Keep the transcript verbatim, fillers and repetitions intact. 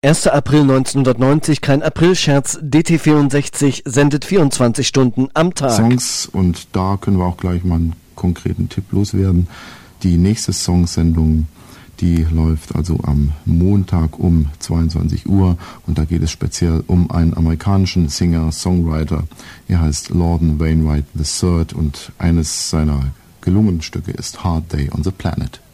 erster April neunzehnhundertneunzig, kein Aprilscherz, D T vierundsechzig sendet vierundzwanzig Stunden am Tag. Songs, und da können wir auch gleich mal einen konkreten Tipp loswerden. Die nächste Songsendung, die läuft also am Montag um zweiundzwanzig Uhr und da geht es speziell um einen amerikanischen Singer-Songwriter. Er heißt Lorden Wainwright the Third und eines seiner gelungenen Stücke ist Hard Day on the Planet.